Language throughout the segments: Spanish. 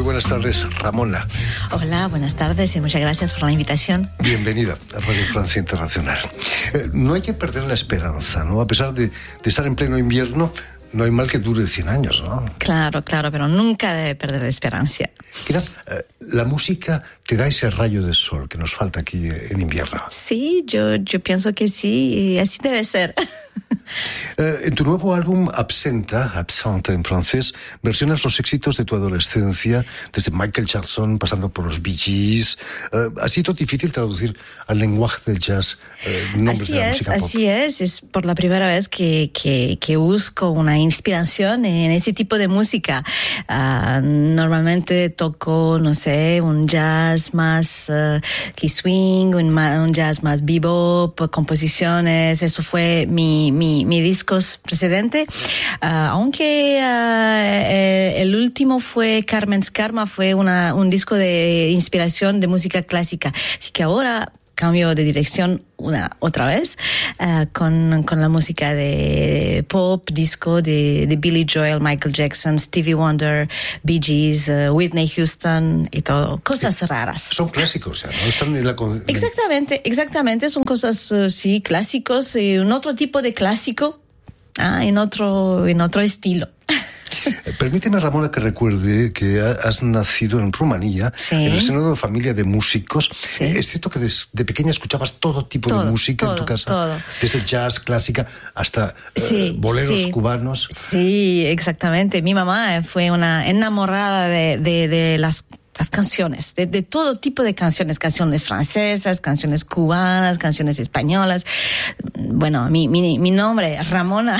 buenas tardes, Ramona. Hola, buenas tardes y muchas gracias por la invitación. Bienvenida a Radio Francia Internacional. No hay que perder la esperanza, ¿no? A pesar de estar en pleno invierno, no hay mal que dure 100 años, ¿no? Claro, pero nunca debe perder la esperanza. Quizás la música te da ese rayo de sol que nos falta aquí en invierno. Sí, yo pienso que sí, y así debe ser. En tu nuevo álbum Absente en francés, versionas los éxitos de tu adolescencia, desde Michael Jackson, pasando por los Bee Gees. Ha sido difícil traducir al lenguaje del jazz nombres de la música pop. Así es por la primera vez que busco una inspiración en ese tipo de música. Normalmente toco, no sé, un jazz más que swing, un jazz más bebop, composiciones. Eso fue mi discos precedente, aunque el último fue Carmen's Karma, fue un disco de inspiración de música clásica, así que ahora cambio de dirección otra vez con la música de pop, disco de Billy Joel, Michael Jackson, Stevie Wonder, Bee Gees, Whitney Houston y todo, cosas raras. Son clásicos, ¿no? Están en la... Exactamente, son cosas, sí, clásicos, un otro tipo de clásico, en otro estilo. Permíteme, Ramona, que recuerde que has nacido en Rumanía, sí, en el seno de una familia de músicos. Sí. Es cierto que de pequeña escuchabas todo tipo de música en tu casa, desde jazz, clásica, hasta boleros cubanos. Sí, exactamente. Mi mamá fue una enamorada de las canciones, de todo tipo de canciones francesas, canciones cubanas, canciones españolas. Bueno, mi nombre, Ramona,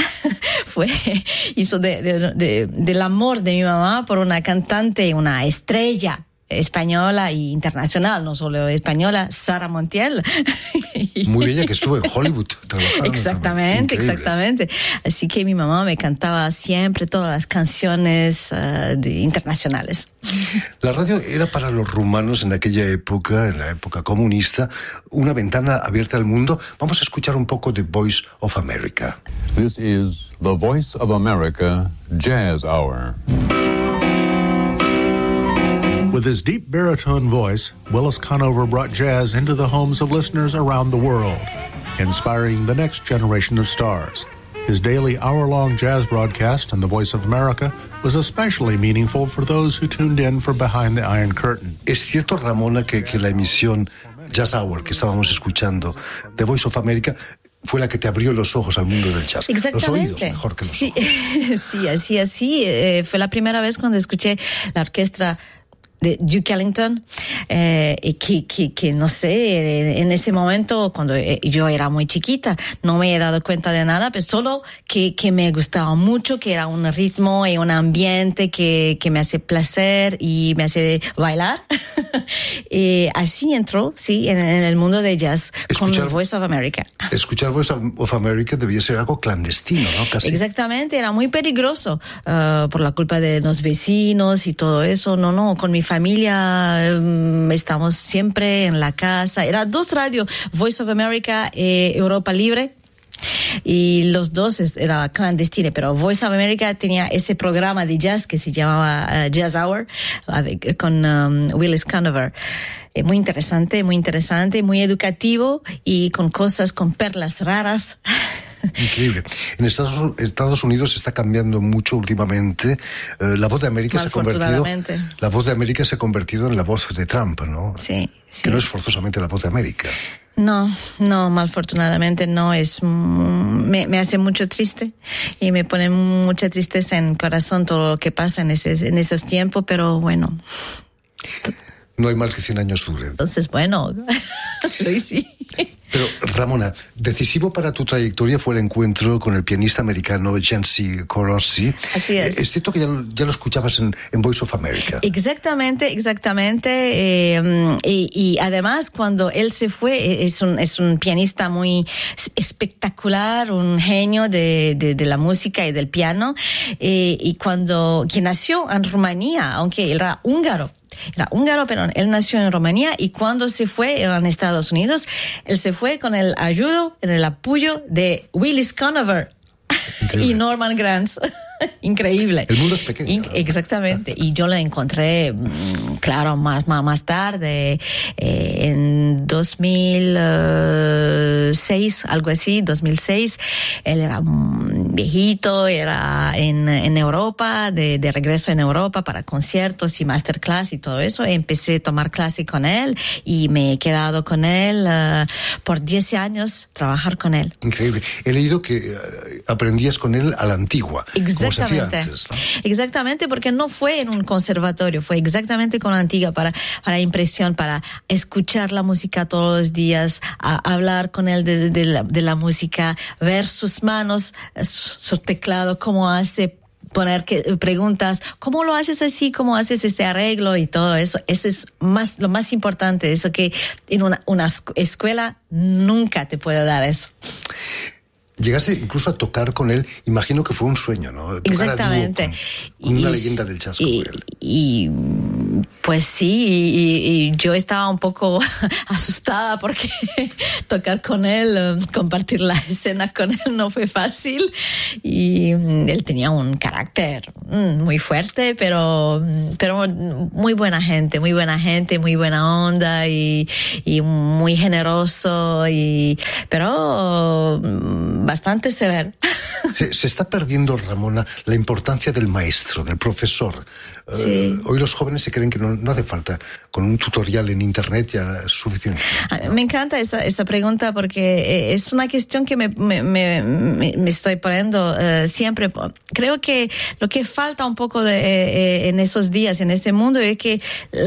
hizo del amor de mi mamá por una cantante, una estrella española e internacional, no solo española, Sara Montiel. Muy bella, que estuvo en Hollywood trabajando. Exactamente. Así que mi mamá me cantaba siempre todas las canciones internacionales. La radio era para los rumanos en aquella época, en la época comunista, una ventana abierta al mundo. Vamos a escuchar un poco de Voice of America. This is the Voice of America Jazz Hour. With his deep baritone voice, Willis Conover brought jazz into the homes of listeners around the world, inspiring the next generation of stars. His daily hour-long jazz broadcast on the Voice of America was especially meaningful for those who tuned in for Behind the Iron Curtain. Es cierto, Ramona, que la emisión Jazz Hour que estábamos escuchando, The Voice of America, fue la que te abrió los ojos al mundo del jazz. Exactamente. Los oídos mejor que los ojos. Sí, así. Fue la primera vez cuando escuché la orquesta de Duke Ellington, que no sé, en ese momento, cuando yo era muy chiquita, no me he dado cuenta de nada, pero solo que me gustaba mucho, que era un ritmo y un ambiente que me hace placer y me hace bailar. Así entró, sí, en el mundo de jazz con Voice of America. Escuchar Voice of America debía ser algo clandestino, ¿no? Casi. Exactamente, era muy peligroso por la culpa de los vecinos y todo eso. No, con mi familia estamos siempre en la casa. Era dos radios, Voice of America y Europa Libre. Y los dos era clandestino, pero Voice of America tenía ese programa de jazz que se llamaba Jazz Hour con Willis Conover. Muy interesante, muy educativo y con perlas raras. Increíble. En Estados Unidos está cambiando mucho últimamente. La voz de América se ha convertido en la voz de Trump, ¿no? Sí. Que no es forzosamente la voz de América. No, malfortunadamente no es. Me hace mucho triste y me pone mucha tristeza en el corazón todo lo que pasa en esos tiempos, pero bueno. No hay mal que 100 años dure. Entonces, bueno, sí. Pero, Ramona, decisivo para tu trayectoria fue el encuentro con el pianista americano Jancy Corozzi. Así es. Es cierto que ya lo escuchabas en Voice of America. Exactamente. Y además, cuando él se fue, es un pianista muy espectacular, un genio de la música y del piano. Y que nació en Rumanía, aunque él era húngaro. Pero él nació en Rumanía y cuando se fue a Estados Unidos, él se fue con el apoyo de Willis Conover y Norman Granz. Increíble. El mundo es pequeño. Exactamente. Y yo lo encontré, claro, más tarde, en 2006, algo así, 2006. Él era un viejito, era en Europa, de regreso en Europa para conciertos y masterclass y todo eso. Empecé a tomar clase con él y me he quedado con él por 10 años, trabajar con él. Increíble. He leído que aprendías con él a la antigua, como se hacía antes, ¿no? Exactamente, porque no fue en un conservatorio, fue exactamente con la antigua, para impresión, para escuchar la música todos los días, hablar con él de la música, ver sus manos, su teclado, cómo hace, poner preguntas, ¿cómo lo haces así? ¿Cómo haces este arreglo? Y todo eso. Eso es lo más importante. Eso que en una escuela nunca te puedo dar eso. Llegaste incluso a tocar con él, imagino que fue un sueño, ¿no? Tocar Exactamente. Con una leyenda del jazz como él. Y pues sí, y yo estaba un poco asustada porque tocar con él, compartir la escena con él no fue fácil. Y él tenía un carácter muy fuerte, pero muy buena gente, muy buena onda y muy generoso, pero bastante severo. Se está perdiendo, Ramona, la importancia del maestro, del profesor. Sí. Hoy los jóvenes se creen que no hace falta. Con un tutorial en internet ya es suficiente. Me encanta esa pregunta porque es una cuestión que me estoy poniendo siempre. Creo que lo que falta un poco en esos días, en este mundo, es que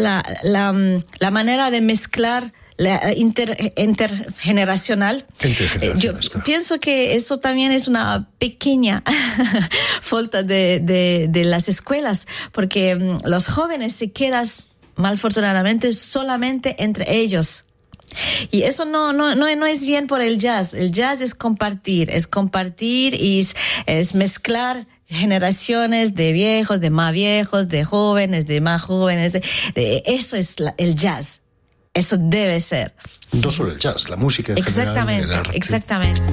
la manera de mezclar la intergeneracional. Yo pienso que eso también es una pequeña falta de las escuelas, porque los jóvenes se quedan, malfortunadamente, solamente entre ellos. Y eso no es bien por el jazz. El jazz es compartir y es mezclar generaciones de viejos, de más viejos, de jóvenes, de más jóvenes. Eso es el jazz. Eso debe ser. No solo el jazz, la música en general, el arte. Exactamente.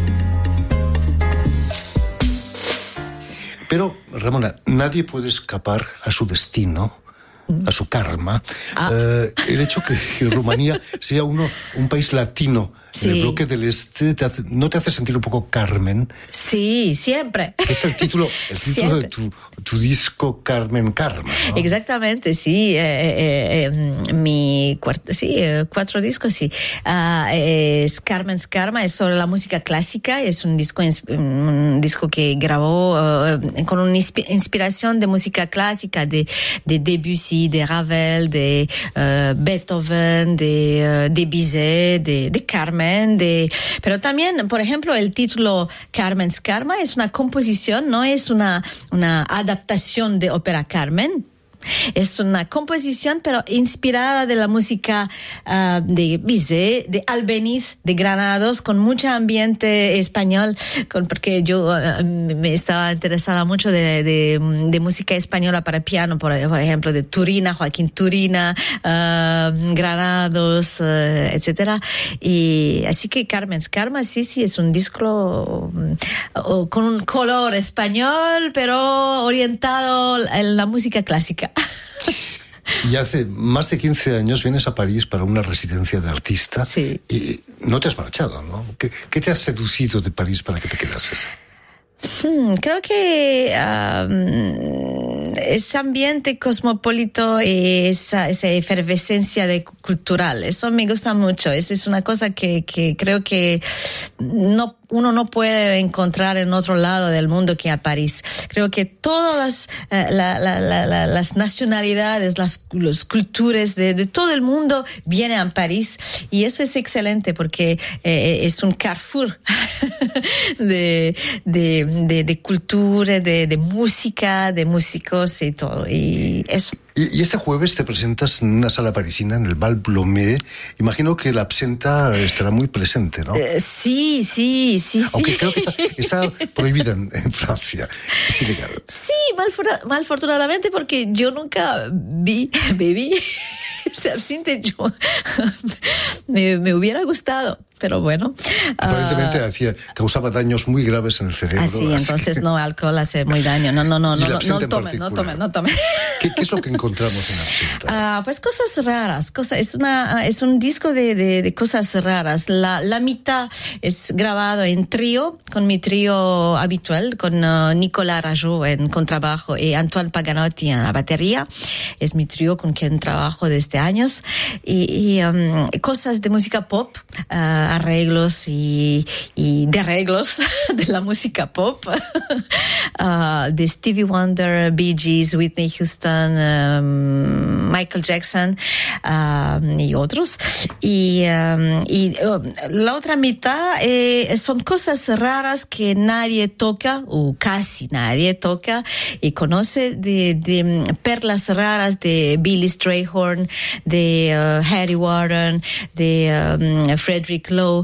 Pero, Ramona, nadie puede escapar a su destino, a su karma. El hecho que Rumanía sea un país latino en el bloque del este, ¿no te hace sentir un poco Carmen? Sí, siempre. Que es el título de tu disco Carmen Karma, ¿no? Exactamente, sí. 4 discos, sí. Es Carmen's Karma, es sobre la música clásica, es un disco que grabó con una inspiración de música clásica, de Debussy, de Ravel, de Beethoven, de Bizet, de Carmen. Pero también, por ejemplo, el título Carmen's Karma es una composición, no es una adaptación de ópera Carmen. Es una composición, pero inspirada de la música de Bizet, de Albéniz, de Granados, con mucho ambiente español, porque yo me estaba interesada mucho de música española para piano, por ejemplo, de Turina, Joaquín Turina, Granados, etcétera. Y así que Carmen's Karma, sí, es un disco con un color español, pero orientado en la música clásica. Y hace más de 15 años vienes a París para una residencia de artista. Sí. Y no te has marchado, ¿no? ¿Qué te ha seducido de París para que te quedases? Creo que ese ambiente cosmopolito y esa efervescencia cultural, eso me gusta mucho. Esa es una cosa que creo que uno no puede encontrar en otro lado del mundo que a París. Creo que todas las nacionalidades, las culturas de todo el mundo vienen a París, y eso es excelente porque es un carrefour de cultura, de música, de músicos y todo, y eso. Y este jueves te presentas en una sala parisina, en el Bal Blomet. Imagino que la absenta estará muy presente, ¿no? Sí. Aunque creo que está prohibida en Francia. Es ilegal. Sí, malfortunadamente, porque yo nunca bebí ese absinte. Me hubiera gustado. pero bueno. Aparentemente causaba daños muy graves en el cerebro. Así, entonces no, alcohol hace muy daño. No tome. ¿Qué es lo que encontramos en Absenta? Pues cosas raras. Es un disco de cosas raras. La mitad es grabado en trío, con mi trío habitual, con Nicolas Rajot en contrabajo y Antoine Paganotti en la batería. Es mi trío con quien trabajo desde años. Y cosas de música pop, arreglos y derreglos de la música pop, de Stevie Wonder, Bee Gees, Whitney Houston, Michael Jackson y otros. Y la otra mitad son cosas raras que nadie toca, o casi nadie toca, y conoce, de perlas raras de Billy Strayhorn, de Harry Warren, de Frederick Lowe,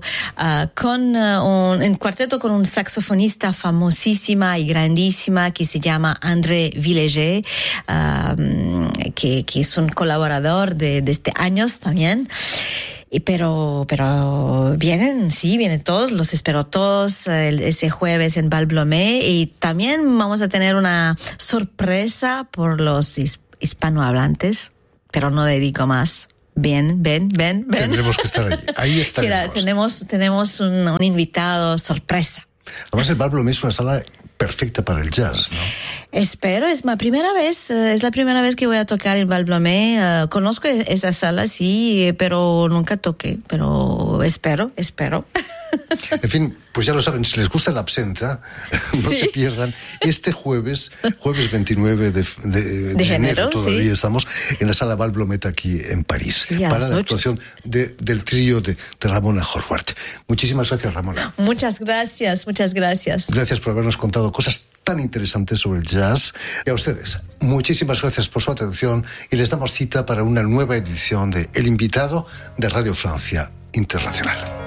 en cuarteto con un saxofonista famosísima y grandísima que se llama André Villéger, que es un colaborador desde años también. Pero vienen todos, los espero todos ese jueves en Val-Blomet, y también vamos a tener una sorpresa por los hispanohablantes, pero no dedico más. Ven. Tendremos que estar allí. Ahí estaremos. Tenemos un invitado sorpresa. Además, el Val-Blomet es una sala perfecta para el jazz, ¿no? Espero, es la primera vez que voy a tocar en Val-Blomet. Conozco esa sala, sí, pero nunca toqué, pero espero. En fin, pues ya lo saben, si les gusta la Absenta, no se pierdan este jueves 29 de enero, todavía estamos en la sala Val-Blomet aquí en París, para la actuación del trío de Ramona Horvath. Muchísimas gracias, Ramona. Muchas gracias. Gracias por habernos contado cosas tan interesantes sobre el jazz. Y a ustedes, muchísimas gracias por su atención, y les damos cita para una nueva edición de El Invitado de Radio Francia Internacional.